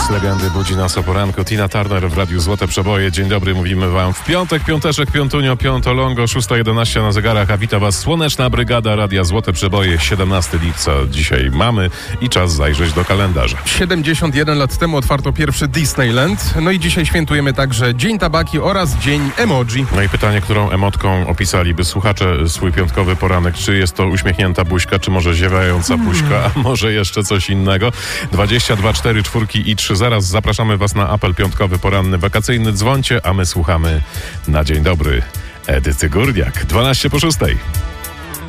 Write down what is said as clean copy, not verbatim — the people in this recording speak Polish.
Legendy budzi nas o poranku. Tina Turner w Radiu Złote Przeboje. Dzień dobry, mówimy wam w piątek, piąteczek, piątunio, piątolongo, 6:11 na zegarach, a wita was Słoneczna Brygada Radia Złote Przeboje. 17 lipca dzisiaj mamy i czas zajrzeć do kalendarza. 71 lat temu otwarto pierwszy Disneyland. No i dzisiaj świętujemy także Dzień Tabaki oraz Dzień Emoji. No i pytanie, którą emotką opisaliby słuchacze swój piątkowy poranek? Czy jest to uśmiechnięta buźka, czy może ziewająca buźka, a może jeszcze coś innego? 22, 4, 4 i 3. Zaraz zapraszamy was na apel piątkowy, poranny, wakacyjny. Dzwońcie, a my słuchamy na dzień dobry Edyty Górniak. 12 po 6.